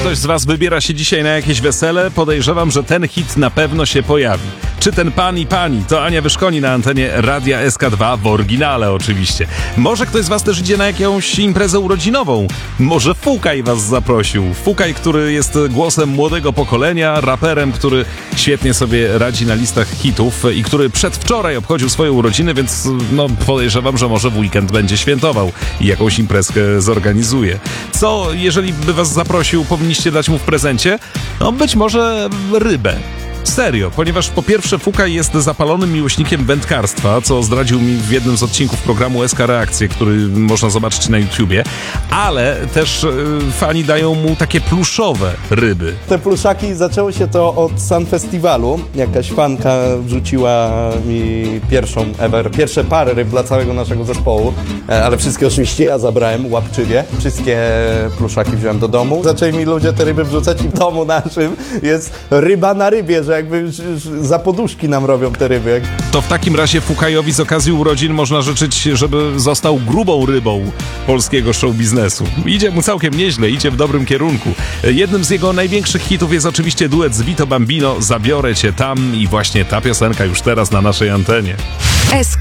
ktoś z was wybiera się dzisiaj na jakieś wesele, podejrzewam, że ten hit na pewno się pojawi. Czy ten pan i pani, to Ania Wyszkoni na antenie Radia SK2 w oryginale oczywiście. Może ktoś z was też idzie na jakąś imprezę urodzinową. Może Fukaj was zaprosił. Fukaj, który jest głosem młodego pokolenia, raperem, który świetnie sobie radzi na listach hitów i który przedwczoraj obchodził swoje urodziny, więc podejrzewam, że może w weekend będzie świętował i jakąś imprezkę zorganizuje. Co, jeżeli by was zaprosił, powinniście dać mu w prezencie? Być może rybę. Serio, ponieważ po pierwsze Fukaj jest zapalonym miłośnikiem wędkarstwa, co zdradził mi w jednym z odcinków programu SK Reakcje, który można zobaczyć na YouTubie, ale też fani dają mu takie pluszowe ryby. Te pluszaki, zaczęło się to od Sun Festiwalu. Jakaś fanka wrzuciła mi pierwsze pary ryb dla całego naszego zespołu, ale wszystkie oczywiście ja zabrałem łapczywie. Wszystkie pluszaki wziąłem do domu. Zaczęli mi ludzie te ryby wrzucać i w domu naszym jest ryba na rybie, że jakby za poduszki nam robią te ryby. To w takim razie Fukajowi z okazji urodzin można życzyć, żeby został grubą rybą polskiego show biznesu. Idzie mu całkiem nieźle, idzie w dobrym kierunku. Jednym z jego największych hitów jest oczywiście duet z Vito Bambino, Zabiorę cię tam, i właśnie ta piosenka już teraz na naszej antenie. SK